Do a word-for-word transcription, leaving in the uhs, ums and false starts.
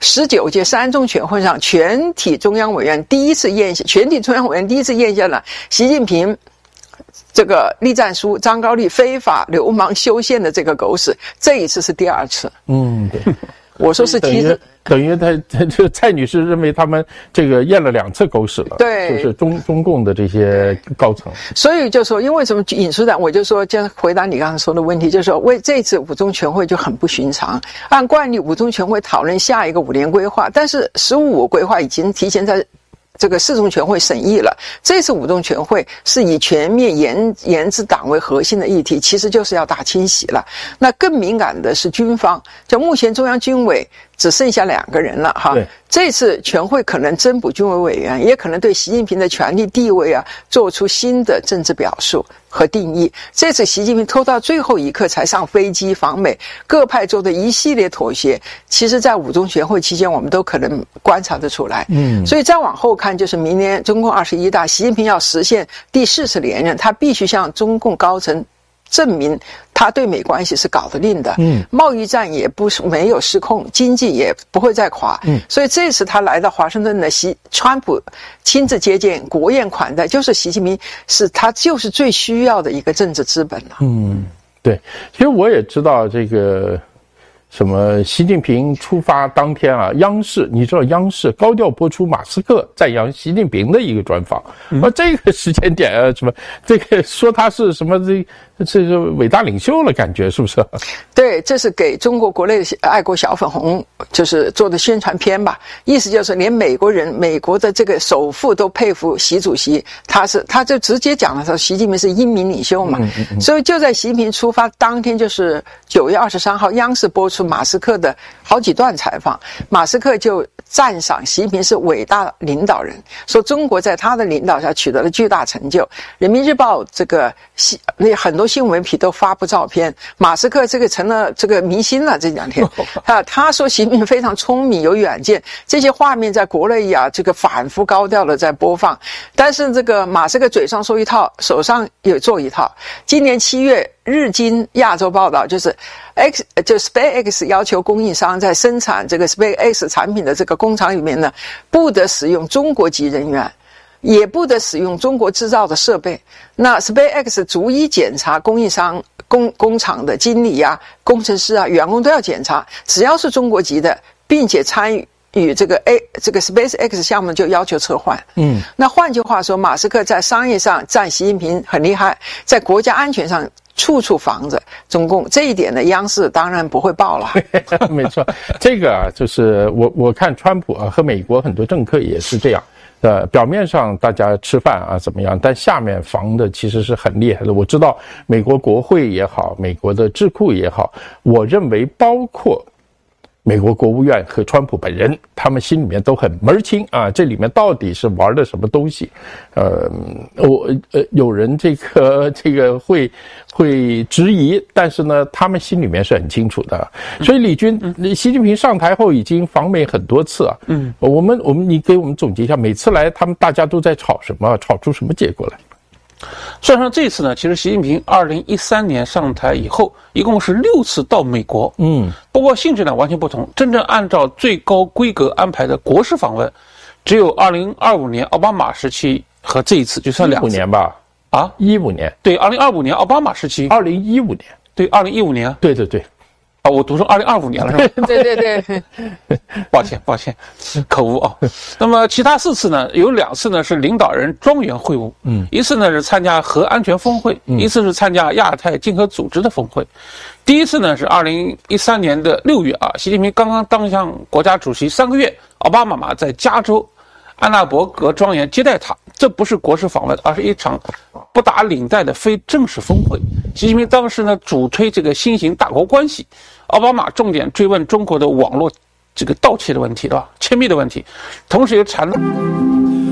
十九届三中全会上，全体中央委员第一次验下，全体中央委员第一次验下了习近平这个栗战书张高丽非法流氓修宪的这个狗屎，这一次是第二次。 嗯，对。 我说是提等于等于他他这蔡女士认为他们这个验了两次狗屎了， 对， 就是中中共的这些高层。 所以就说，因为什么引述的，我就说，就回答你刚才说的问题，就是说，为这次五中全会就很不寻常。按惯例，五中全会讨论下一个五年规划，但是“十五五”规划已经提前在这个四中全会审议了。这次五中全会是以全面研研制党为核心的议题，其实就是要大清洗了。那更敏感的是军方，就目前中央军委只剩下两个人了哈。这次全会可能增补军委委员，也可能对习近平的权力地位啊做出新的政治表述和定义。这次习近平拖到最后一刻才上飞机访美，各派做的一系列妥协，其实在五中全会期间我们都可能观察得出来。嗯，所以再往后看，就是明年中共二十一大，习近平要实现第四次连任，他必须向中共高层证明他对美关系是搞得定的，嗯，贸易战也不是没有失控，经济也不会再垮，嗯，所以这次他来到华盛顿的习川普亲自接见，国宴款待，就是习近平是他就是最需要的一个政治资本了。 嗯，对，其实我也知道这个。什么？习近平出发当天啊，央视你知道，央视高调播出马斯克赞扬习近平的一个专访，嗯、而这个时间点啊，什么这个说他是什么这这个伟大领袖了，感觉是不是？ 对，这是给中国国内的爱国小粉红就是做的宣传片吧，意思就是连美国人、美国的这个首富都佩服习主席，他是他就直接讲了说习近平是英明领袖嘛，嗯嗯嗯、所以就在习近平出发当天，就是九月二十三号，央视播出马斯克的好几段采访，马斯克就赞赏习近平是伟大领导人，说中国在他的领导下取得了巨大成就。人民日报这个那很多新闻媒体都发布照片，马斯克这个成了这个明星了。这两天啊，他说习近平非常聪明有远见，这些画面在国内啊这个反复高调的在播放。但是这个马斯克嘴上说一套，手上有做一套。今年七月，日经亚洲报道，就是 X 就 SpaceX 要求供应商在生产这个 SpaceX 产品的这个工厂里面呢，不得使用中国籍人员，也不得使用中国制造的设备。那 SpaceX 逐一检查供应商工工厂的经理啊、工程师啊、员工都要检查，只要是中国籍的，并且参与与这个 A 这个 SpaceX 项目就要求撤换。嗯，那换句话说，马斯克在商业上占习近平很厉害，在国家安全上处处防着中共，这一点呢，央视当然不会报了。 没错，这个啊，就是我我看川普啊和美国很多政客也是这样。呃，表面上大家吃饭啊怎么样，但下面防的其实是很厉害的。我知道美国国会也好，美国的智库也好，我认为包括美国国务院和川普本人，他们心里面都很门清啊，这里面到底是玩的什么东西？呃，我呃有人这个这个会会质疑，但是呢，他们心里面是很清楚的。所以李军，嗯、习近平上台后已经访美很多次啊。嗯，我们我们你给我们总结一下，每次来他们大家都在吵什么，吵出什么结果来？ 算上这次呢，其实习近平二零一三年上台以后，一共是六次到美国。嗯，不过性质呢完全不同。真正按照最高规格安排的国事访问，只有二零二五年奥巴马时期和这一次，就算两次。 五年吧？ 啊， 一五年。 对，二零二五年奥巴马时期。 二零一五年。 对，二零一五年。 对对对。 啊，我读成二零二五年了是吧？ 对对对， 抱歉抱歉，口误啊。那么其他四次呢，有两次呢是领导人庄园会晤，嗯，一次呢是参加核安全峰会，嗯、一次是参加亚太经合组织的峰会。第一次呢是二零一三年的六月啊，习近平刚刚当上国家主席三个月，奥巴马嘛在加州安纳伯格庄园接待他，这不是国事访问，而是一场不打领带的非正式峰会。习近平当时呢主推这个新型大国关系，奥巴马重点追问中国的网络这个盗窃的问题，对吧？窃密的问题，同时也谈论